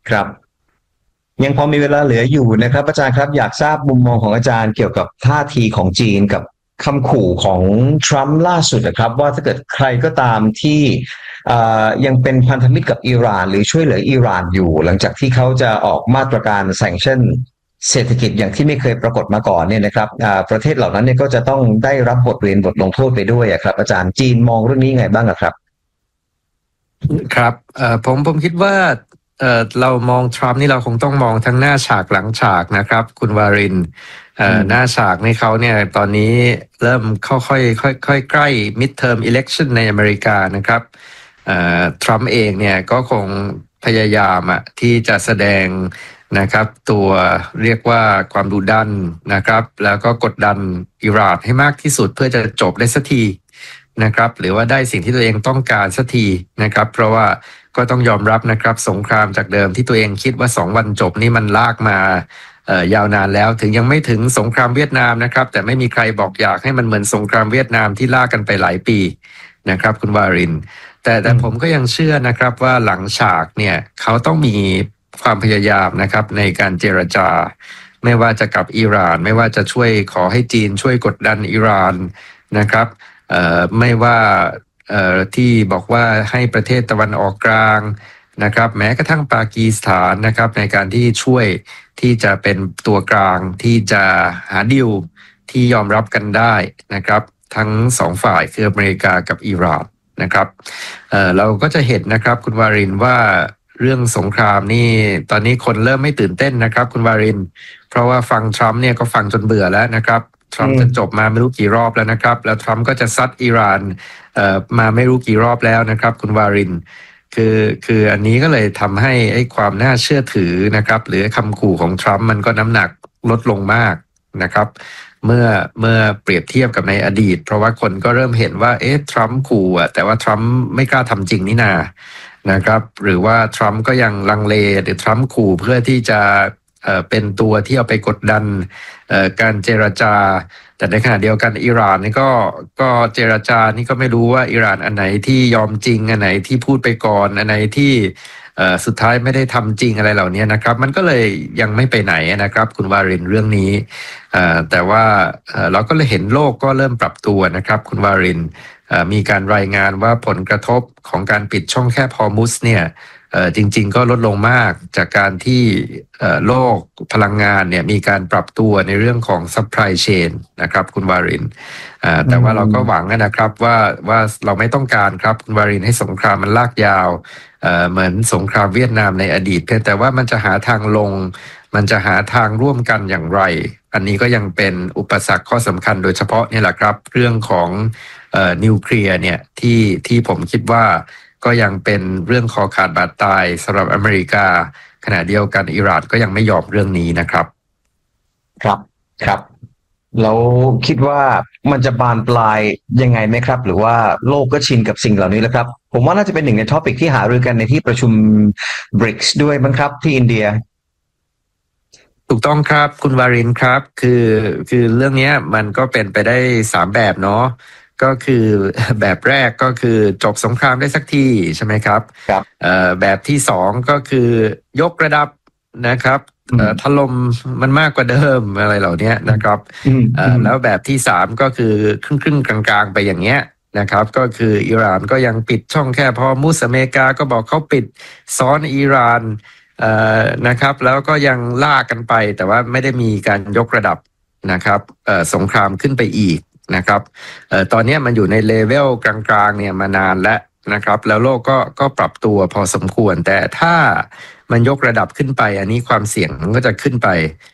ครับยังพอมีเวลาเหลืออยู่นะครับอาจารย์ครับอยากทราบมุมมองของอาจารย์เกี่ยวกับท่าทีของจีนกับคำขู่ของทรัมป์ล่าสุดนะครับว่าถ้าเกิดใครก็ตามที่ยังเป็นพันธมิตรกับอิหร่านหรือช่วยเหลืออิหร่านอยู่หลังจากที่เขาจะออกมาตรการแซงชั่นเศรษฐกิจอย่างที่ไม่เคยปรากฏมาก่อนเนี่ยนะครับประเทศเหล่านั้นเนี่ยก็จะต้องได้รับบทเรียนบทลงโทษไปด้วยครับอาจารย์จีนมองเรื่องนี้ไงบ้างครับครับผมคิดว่าเรามองทรัมป์นี่เราคงต้องมองทั้งหน้าฉากหลังฉากนะครับคุณวารินหน้าฉากในเขาเนี่ยตอนนี้เริ่มค่อยใกล้ midterm election ในอเมริกานะครับทรัมป์เองเนี่ยก็คงพยายามที่จะแสดงนะครับตัวเรียกว่าความดุดันนะครับแล้วก็กดดันอิหร่านให้มากที่สุดเพื่อจะจบได้สักทีนะครับหรือว่าได้สิ่งที่ตัวเองต้องการสักทีนะครับเพราะว่าก็ต้องยอมรับนะครับสงครามจากเดิมที่ตัวเองคิดว่า2 วันจบนี่มันลากมายาวนานแล้วถึงยังไม่ถึงสงครามเวียดนามนะครับแต่ไม่มีใครบอกอยากให้มันเหมือนสงครามเวียดนามที่ลากกันไปหลายปีนะครับคุณวารินแต่ผมก็ยังเชื่อนะครับว่าหลังฉากเนี่ยเขาต้องมีความพยายามนะครับในการเจรจาไม่ว่าจะกับอิหร่านไม่ว่าจะช่วยขอให้จีนช่วยกดดันอิหร่านนะครับไม่ว่าที่บอกว่าให้ประเทศตะวันออกกลางนะครับแม้กระทั่งปากีสถานนะครับในการที่ช่วยที่จะเป็นตัวกลางที่จะหาดีลที่ยอมรับกันได้นะครับทั้ง2 ฝ่ายคืออเมริกากับอิหร่านนะครับเราก็จะเห็นนะครับคุณวารินว่าเรื่องสงครามนี่ตอนนี้คนเริ่มไม่ตื่นเต้นนะครับคุณวารินเพราะว่าฟังทรัมป์เนี่ยก็ฟังจนเบื่อแล้วนะครับทรัมป์จะจบมาไม่รู้กี่รอบแล้วนะครับแล้วทรัมป์ก็จะซัดอิหร่านมาไม่รู้กี่รอบแล้วนะครับคุณวารินคืออันนี้ก็เลยทำให้ไอ้ความน่าเชื่อถือนะครับหรือคำขู่ของทรัมป์มันก็น้ำหนักลดลงมากนะครับเมื่อเปรียบเทียบกับในอดีตเพราะว่าคนก็เริ่มเห็นว่าทรัมป์ขู่แต่ว่าทรัมป์ไม่กล้าทำจริงนี่นะครับหรือว่าทรัมป์ก็ยังลังเลหรือทรัมป์ขู่เพื่อที่จะเป็นตัวที่เอาไปกดดันการเจรจาแต่ในขณะเดียวกันอิหร่านนี่ก็เจรจานี่ก็ไม่รู้ว่าอิหร่านอันไหนที่ยอมจริงอันไหนที่พูดไปก่อนอันไหนที่สุดท้ายไม่ได้ทำจริงอะไรเหล่านี้นะครับมันก็เลยยังไม่ไปไหนนะครับคุณวารินเรื่องนี้แต่ว่าเราก็เลยเห็นโลกก็เริ่มปรับตัวนะครับคุณวารินมีการรายงานว่าผลกระทบของการปิดช่องแคบฮอร์มุซเนี่ยจริงๆก็ลดลงมากจากการที่โลกพลังงานเนี่ยมีการปรับตัวในเรื่องของ supply chain นะครับคุณวารินแต่ว่าเราก็หวังนะครับว่าเราไม่ต้องการครับคุณวารินให้สงครามมันลากยาวเหมือนสงครามเวียดนามในอดีตเพียงแต่ว่ามันจะหาทางลงมันจะหาทางร่วมกันอย่างไรอันนี้ก็ยังเป็นอุปสรรคข้อสำคัญโดยเฉพาะนี่แหละครับเรื่องของนิวเคลียร์เนี่ยที่ผมคิดว่าก็ยังเป็นเรื่องคอขาดบาดตายสำหรับอเมริกาขณะเดียวกันอิหร่านก็ยังไม่ยอมเรื่องนี้นะครับครับแล้วคิดว่ามันจะบานปลายยังไงไหมครับหรือว่าโลกก็ชินกับสิ่งเหล่านี้แล้วครับผมว่าน่าจะเป็นหนึ่งในท็อปิกที่หารือกันในที่ประชุม BRICS ด้วยมั้งครับที่อินเดียถูกต้องครับคุณวารินครับคือเรื่องนี้มันก็เป็นไปได้3แบบเนาะก็คือแบบแรกก็คือจบสงครามได้สักทีใช่ไหมครับแบบที่2ก็คือยกระดับนะครับถล่มมันมากกว่าเดิมอะไรเหล่านี้นะครับแล้วแบบที่3ก็คือครึ่งกลางๆไปอย่างเงี้ยนะครับก็คืออิหร่านก็ยังปิดช่องแคบฮอร์มุซอเมริกาก็บอกเขาปิดซ้อนอิหร่านนะครับแล้วก็ยังล่ากันไปแต่ว่าไม่ได้มีการยกระดับนะครับสงครามขึ้นไปอีกนะครับตอนนี้มันอยู่ในเลเวลกลางๆเนี่ยมานานแล้วนะครับแล้วโลกก็ปรับตัวพอสมควรแต่ถ้ามันยกระดับขึ้นไปอันนี้ความเสี่ยงมันก็จะขึ้นไป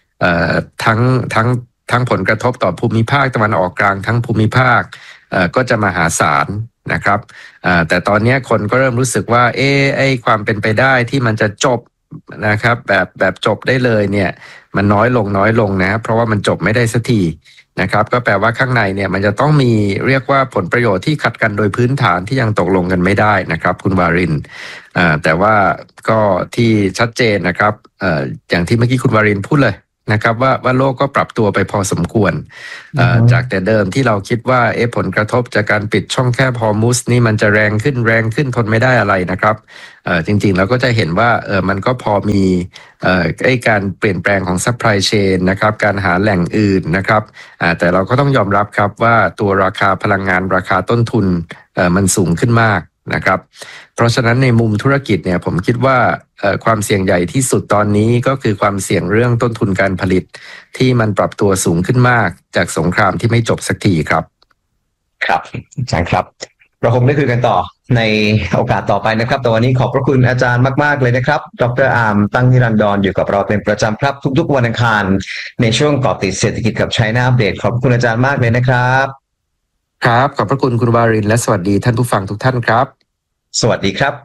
ทั้งผลกระทบต่อภูมิภาคตะวันออกกลางทั้งภูมิภาคก็จะมหาศาลนะครับแต่ตอนนี้คนก็เริ่มรู้สึกว่าไอ้ความเป็นไปได้ที่มันจะจบนะครับแบบจบได้เลยเนี่ยมันน้อยลงนะเพราะว่ามันจบไม่ได้สักทีนะครับก็แปลว่าข้างในเนี่ยมันจะต้องมีเรียกว่าผลประโยชน์ที่ขัดกันโดยพื้นฐานที่ยังตกลงกันไม่ได้นะครับคุณวารินแต่ว่าก็ที่ชัดเจนนะครับอย่างที่เมื่อกี้คุณวารินพูดเลยนะครับว่าโลกก็ปรับตัวไปพอสมควรจากแต่เดิมที่เราคิดว่าผลกระทบจากการปิดช่องแคบฮอร์มุสนี่มันจะแรงขึ้นทนไม่ได้อะไรนะครับจริงๆเราก็จะเห็นว่ามันก็พอมีการเปลี่ยนแปลงของซัพพลายเชนนะครับการหาแหล่งอื่นนะครับแต่เราก็ต้องยอมรับครับว่าตัวราคาพลังงานราคาต้นทุนมันสูงขึ้นมากนะครับเพราะฉะนั้นในมุมธุรกิจเนี่ยผมคิดว่าความเสี่ยงใหญ่ที่สุดตอนนี้ก็คือความเสี่ยงเรื่องต้นทุนการผลิตที่มันปรับตัวสูงขึ้นมากจากสงครามที่ไม่จบสักทีครับครับอาจารย์ครับเราคงได้คุยกันต่อในโอกาสต่อไปนะครับแต่วันนี้ขอบพระคุณอาจารย์มากๆเลยนะครับดร.อาร์มตั้งนิรันดรอยู่กับเราเป็นประจำครับทุกๆวันอังคารในช่วงเกาะติดเศรษฐกิจกับ China Update ขอบคุณอาจารย์มากเลยนะครับครับขอบพระคุณคุณวารินทร์และสวัสดีท่านผู้ฟังทุกท่านครับสวัสดีครับ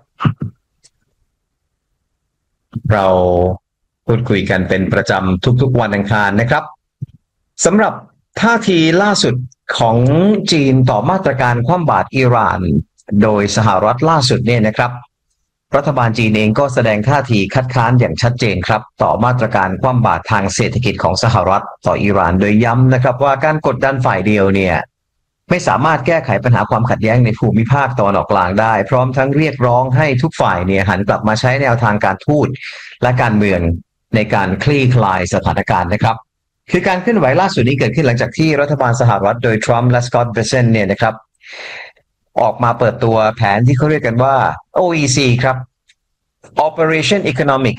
เราพูดคุยกันเป็นประจำทุกๆวันอังคารนะครับสำหรับท่าทีล่าสุดของจีนต่อมาตรการคว่ำบาตรอิหร่านโดยสหรัฐล่าสุดเนี่ยนะครับรัฐบาลจีนเองก็แสดงท่าทีคัดค้านอย่างชัดเจนครับต่อมาตรการคว่ำบาตรทางเศรษฐกิจของสหรัฐต่ออิหร่านโดยย้ำนะครับว่าการกดดันฝ่ายเดียวเนี่ยไม่สามารถแก้ไขปัญหาความขัดแย้งในภูมิภาคตะวันออกกลางได้พร้อมทั้งเรียกร้องให้ทุกฝ่ายเนี่ยหันกลับมาใช้แนวทางการทูตและการเมืองในการคลี่คลายสถานการณ์นะครับคือการเคลื่อนไหวล่าสุดนี้เกิดขึ้นหลังจากที่รัฐบาลสหรัฐโดยทรัมป์และสกอตต์เบรเซนเนี่ยนะครับออกมาเปิดตัวแผนที่เขาเรียกกันว่า OEC ครับ Operation Economic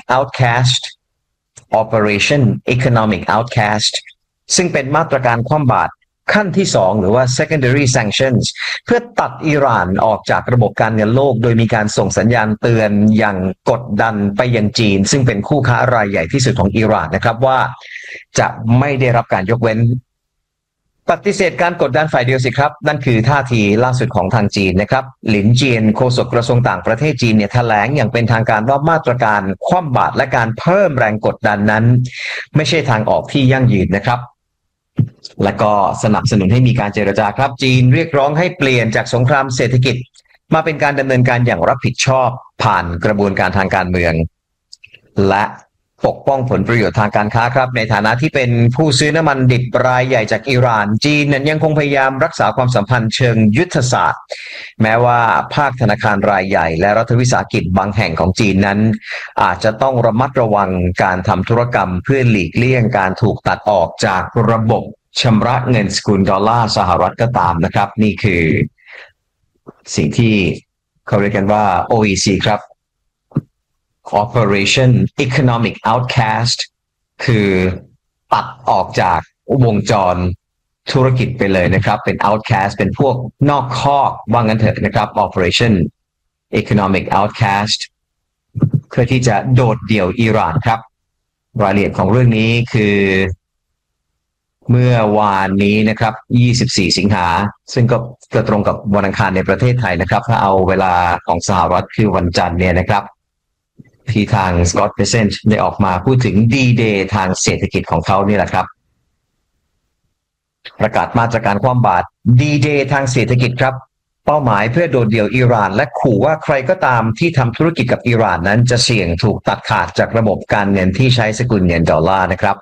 Outcast ซึ่งเป็นมาตรการคว่ำบาตรขั้นที่2หรือว่า secondary sanctions เพื่อตัดอิหร่านออกจากระบบการเงินโลกโดยมีการส่งสัญญาณเตือนอย่างกดดันไปยังจีนซึ่งเป็นคู่ค้ารายใหญ่ที่สุดของอิหร่านนะครับว่าจะไม่ได้รับการยกเว้นปฏิเสธการกดดันฝ่ายเดียวสิครับนั่นคือท่าทีล่าสุดของทางจีนนะครับหลินเจียนโฆษกกระทรวงต่างประเทศจีนเนี่ยแถลงอย่างเป็นทางการว่ามาตรการคว่ำบาตรและการเพิ่มแรงกดดันนั้นไม่ใช่ทางออกที่ยั่งยืนนะครับและก็สนับสนุนให้มีการเจรจาครับจีนเรียกร้องให้เปลี่ยนจากสงครามเศรษฐกิจมาเป็นการดำเนินการอย่างรับผิดชอบผ่านกระบวนการทางการเมืองและปกป้องผลประโยชน์ทางการค้าครับในฐานะที่เป็นผู้ซื้อน้ำมันดิบรายใหญ่จากอิหร่านจีนนั้นยังคงพยายามรักษาความสัมพันธ์เชิงยุทธศาสตร์แม้ว่าภาคธนาคารรายใหญ่และรัฐวิสาหกิจบางแห่งของจีนนั้นอาจจะต้องระมัดระวังการทำธุรกรรมเพื่อหลีกเลี่ยงการถูกตัดออกจากระบบชำระเงินสกุลดอลลาร์สหรัฐก็ตามนะครับนี่คือสิ่งที่เขาเรียกกันว่า OEC ครับ Operation Economic Outcast คือตัดออกจากวงจรธุรกิจไปเลยนะครับเป็น outcast เป็นพวกนอกคอกว่างั้นเถอะนะครับ Operation Economic Outcast เพื่อที่จะโดดเดี่ยวอิหร่านครับรายละเอียดของเรื่องนี้คือเมื่อวานนี้นะครับ24สิงหาซึ่งก็ตรงกับวันอังคารในประเทศไทยนะครับถ้าเอาเวลาของสหรัฐคือวันจันทร์เนี่ยนะครับที่ทางสกอตต์เบรเซนต์ได้ออกมาพูดถึง D-Day ทางเศรษฐกิจของเขานี่แหละครับประกาศมาตรการคว่ำบาตร D-Day ทางเศรษฐกิจครับเป้าหมายเพื่อโดดเดี่ยวอิหร่านและขู่ว่าใครก็ตามที่ทำธุรกิจกับอิหร่านนั้นจะเสี่ยงถูกตัดขาดจากระบบการเงินที่ใช้สกุลเงินดอลลาร์นะครับ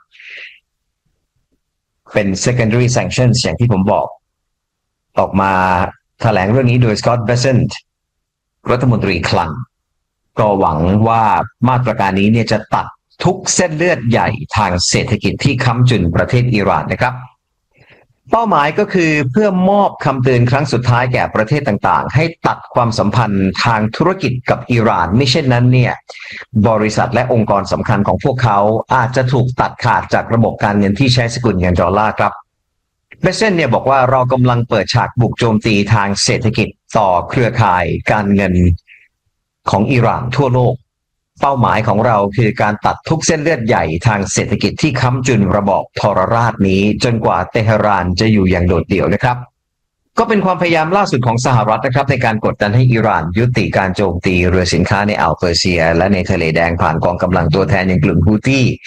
เป็น secondary sanctions อย่างที่ผมบอกออกมาแถลงเรื่องนี้โดยสกอตต์เบรเซนต์รัฐมนตรีคลังก็หวังว่ามาตรการนี้เนี่ยจะตัดทุกเส้นเลือดใหญ่ทางเศรษฐกิจที่ค้ำจุนประเทศอิหร่านนะครับเป้าหมายก็คือเพื่อมอบคำเตือนครั้งสุดท้ายแก่ประเทศต่างๆให้ตัดความสัมพันธ์ทางธุรกิจกับอิหร่านไม่เช่นนั้นเนี่ยบริษัทและองค์กรสำคัญของพวกเขาอาจจะถูกตัดขาดจากระบบการเงินที่ใช้สกุลเงินดอลลาร์ครับเบเซนเนี่ยบอกว่าเรากำลังเปิดฉากบุกโจมตีทางเศรษฐกิจต่อเครือข่ายการเงินของอิหร่านทั่วโลกเป้าหมายของเราคือการตัดทุกเส้นเลือดใหญ่ทางเศรษฐกิจที่ค้ำจุนระบอบทรราชนี้จนกว่าเตหะรานจะอยู่อย่างโดดเดี่ยวนะครับก็เป็นความพยายามล่าสุดของสหรัฐนะครับในการกดดันให้อิหร่านยุติการโจมตีเรือสินค้าในอ่าวเปอร์เซียและในทะเลแดงผ่านกองกำลังตัวแทนอย่างกลุ่มฮูตี้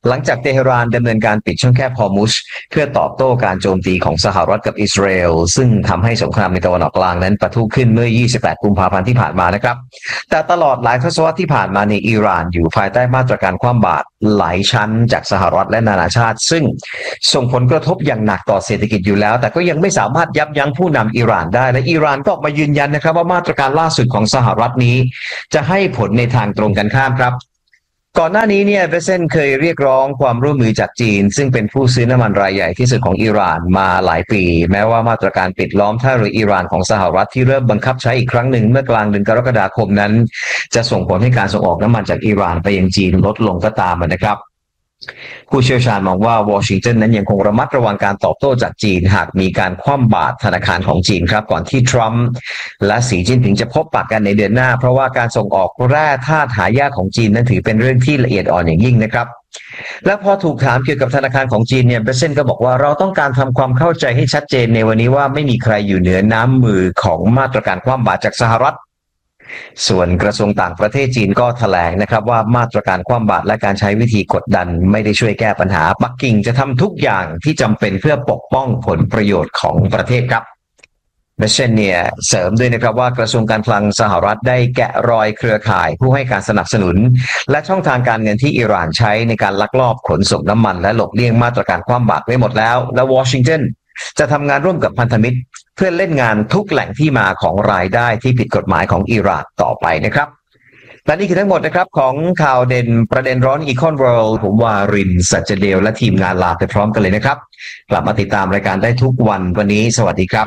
หลังจากเตหะรานดำเนินการปิดช่องแคบฮอร์มุซเพื่อตอบโต้การโจมตีของสหรัฐกับอิสราเอลซึ่งทำให้สงครามในตะวันออกกลางนั้นปะทุขึ้นเมื่อ 28 กุมภาพันธ์ที่ผ่านมานะครับแต่ตลอดหลายทศวรรษที่ผ่านมาในอิหร่านอยู่ภายใต้มาตรการคว่ำบาตรหลายชั้นจากสหรัฐและนานาชาติซึ่งส่งผลกระทบอย่างหนักต่อเศรษฐกิจอยู่แล้วแต่ก็ยังไม่สามารถยับยั้งผู้นำอิหร่านได้และอิหร่านก็ออกมายืนยันนะครับว่ามาตรการล่าสุดของสหรัฐนี้จะให้ผลในทางตรงกันข้ามครับก่อนหน้านี้เนี่ยเบเซนเคยเรียกร้องความร่วมมือจากจีนซึ่งเป็นผู้ซื้อน้ำมันรายใหญ่ที่สุดของอิหร่านมาหลายปีแม้ว่ามาตรการปิดล้อมท่าเรืออิหร่านของสหรัฐที่เริ่มบังคับใช้อีกครั้งหนึ่งเมื่อกลางเดือนกรกฎาคมนั้นจะส่งผลให้การส่งออกน้ำมันจากอิหร่านไปยังจีนลดลงก็ตามนะครับผู้เชี่ยวชาญมองว่าวอชิงตันนั้นยังคงระมัดระวังการตอบโต้จากจีนหากมีการคว่ำบาตรธนาคารของจีนครับก่อนที่ทรัมป์และสีจิ้นผิงจะพบปะกันในเดือนหน้าเพราะว่าการส่งออกแร่ธาตุหายากของจีนนั้นถือเป็นเรื่องที่ละเอียดอ่อนอย่างยิ่งนะครับและพอถูกถามเกี่ยวกับธนาคารของจีนเนี่ยเบเซนก็บอกว่าเราต้องการทำความเข้าใจให้ชัดเจนในวันนี้ว่าไม่มีใครอยู่เหนือน้ำมือของมาตรการคว่ำบาตรจากสหรัฐส่วนกระทรวงต่างประเทศจีนก็แถลงนะครับว่ามาตรการคว่ำบาตรและการใช้วิธีกดดันไม่ได้ช่วยแก้ปัญหาปักกิ่งจะทำทุกอย่างที่จำเป็นเพื่อปกป้องผลประโยชน์ของประเทศครับเบเซนเนี่ยเสริมด้วยนะครับว่ากระทรวงการคลังสหรัฐได้แกะรอยเครือข่ายผู้ให้การสนับสนุนและช่องทางการเงินที่อิหร่านใช้ในการลักลอบขนส่งน้ำมันและหลบเลี่ยงมาตรการคว่ำบาตรไว้หมดแล้วและวอชิงตันจะทำงานร่วมกับพันธมิตรเพื่อเล่นงานทุกแหล่งที่มาของรายได้ที่ผิดกฎหมายของอิหร่านต่อไปนะครับและนี่คือทั้งหมดนะครับของข่าวเด่นประเด็นร้อนอีคอนเวิลด์ผมวารินทร์ สัจเดลและทีมงานลาไปพร้อมกันเลยนะครับกลับมาติดตามรายการได้ทุกวันนี้สวัสดีครับ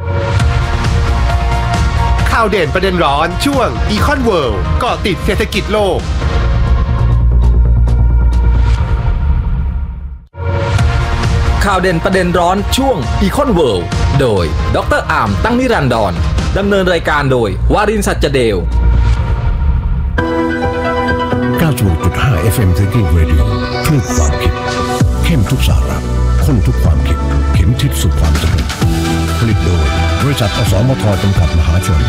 ข่าวเด่นประเด็นร้อนช่วงอีคอนเวิลด์เกาะติดเศรษฐกิจโลกข่าวเด่นประเด็นร้อนช่วง Econ World โดยดร.อามตั้งนิรันดรดำเนินรายการโดยวารินทร์ สัจเดล 90.5 FM Thinking Radio คลื่นความคิดเข้มทุกสาระข้นทุกความคิดเข็มทิศสู่ความสำเร็จผลิตโดยบริษัทอสมทจำกัดมหาชน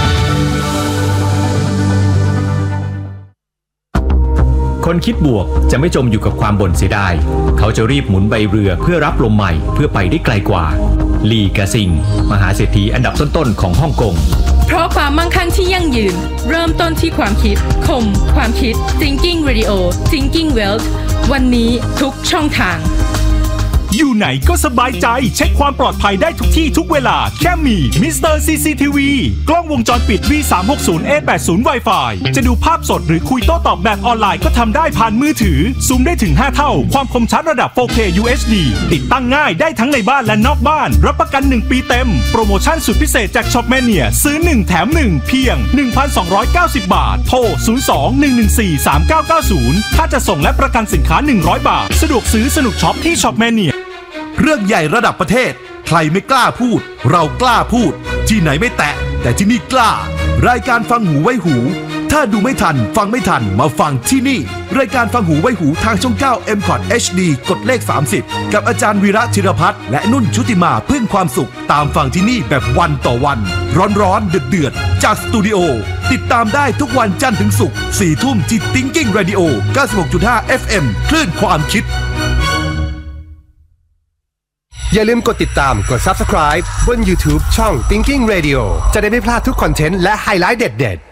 คนคิดบวกจะไม่จมอยู่กับความบ่นเสียดายเขาจะรีบหมุนใบเรือเพื่อรับลมใหม่เพื่อไปได้ไกลกว่าลีกาซิงมหาเศรษฐีอันดับต้นๆของฮ่องกงเพราะความมั่งคั่งที่ยั่งยืนเริ่มต้นที่ความคิดคมความคิด Thinking Radio Thinking Wealth วันนี้ทุกช่องทางอยู่ไหนก็สบายใจเช็คความปลอดภัยได้ทุกที่ทุกเวลาแค่มีมิสเตอร์ CCTV กล้องวงจรปิด V360A80 Wi-Fi จะดูภาพสดหรือคุยโต้ตอบแบบออนไลน์ก็ทำได้ผ่านมือถือซูมได้ถึง5เท่าความคมชัดระดับ 4K UHD ติดตั้งง่ายได้ทั้งในบ้านและนอกบ้านรับประกัน 1 ปีเต็มโปรโมชั่นสุดพิเศษจาก Shopmania ซื้อ1แถม1เพียง 1,290 บาทโทร 02-114-3990 ถ้าจะส่งและประกันสินค้า100 บาทสะดวกซื้อสนุกช็อปที่ Shopmania เรื่องใหญ่ระดับประเทศใครไม่กล้าพูดเรากล้าพูดที่ไหนไม่แตะแต่ที่นี่กล้ารายการฟังหูไว้หูถ้าดูไม่ทันฟังไม่ทันมาฟังที่นี่รายการฟังหูไว้หูทางช่อง 9 MCOT HD กดเลข30กับอาจารย์วีระธีรพัฒน์และนุ่นชุติมาพึ่งความสุขตามฟังที่นี่แบบวันต่อวันร้อนๆเดือดๆจากสตูดิโอติดตามได้ทุกวันจันทร์ถึงศุกร์ 4 ทุ่มที่ Thinking Radio 96.5 FM คลื่นความคิดอย่าลืมกดติดตามกด Subscribe บน YouTube ช่อง Thinking Radio จะได้ไม่พลาดทุกคอนเทนต์และไฮไลท์เด็ดๆ